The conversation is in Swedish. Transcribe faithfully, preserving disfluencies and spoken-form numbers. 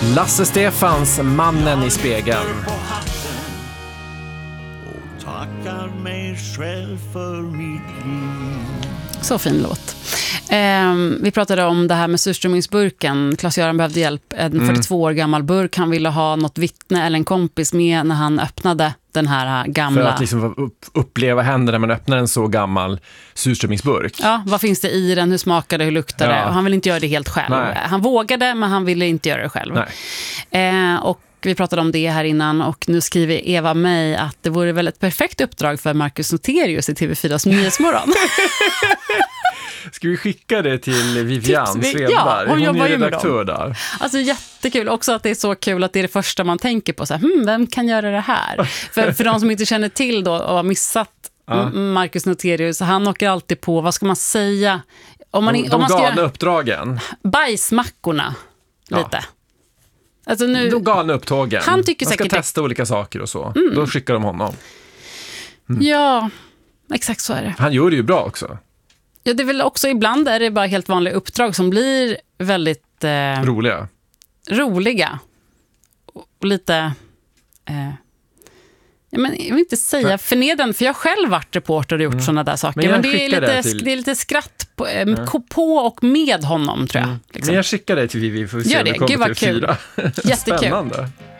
Lasse Stefans Mannen i spegeln. Och tackar mig själv för mitt liv. Så fin låt. Eh, vi pratade om det här med surströmmingsburken. Klas-Göran behövde hjälp. En mm. fyrtiotvå år gammal burk. Han ville ha något vittne eller en kompis med när han öppnade den här gamla... För att liksom upp, uppleva händerna när man öppnar en så gammal surströmmingsburk. Ja, vad finns det i den? Hur smakar det? Hur luktar det? Ja. Och han ville inte göra det helt själv. Nej. Han vågade, men han ville inte göra det själv. Eh, och vi pratade om det här innan och nu skriver Eva mig att det vore väl ett perfekt uppdrag för Marcus Noterius i T V fyras Nyhetsmorgon. Ska vi skicka det till Vivian Svedberg? Ja, hon, hon jobbar är redaktör där. Alltså jättekul. Också att det är så kul att det är det första man tänker på. Så här, hmm, vem kan göra det här? för, för de som inte känner till då och har missat ja. Marcus Noterius, han åker alltid på, vad ska man säga? Om man, de de om man ska galna uppdragen. Bajsmackorna, lite. Ja. Alltså nu, de galna upptågen. Han tycker man ska säkert testa olika saker och så. Mm. Då skickar de honom. Mm. Ja, exakt så är det. Han gör det ju bra också. Ja, det är väl också ibland är det bara helt vanliga uppdrag som blir väldigt eh, roliga. Roliga. Och lite eh, ja, men jag vill inte säga förnedrande, för jag har själv varit reporter och gjort mm. sådana där saker. Men, men det, är lite, det, till... det är lite skratt på, eh, mm. på och med honom, tror jag. Mm. Liksom. Men jag skickar dig till Vivi för att se Gör det, om det gud vad kul. Jättekul. Spännande.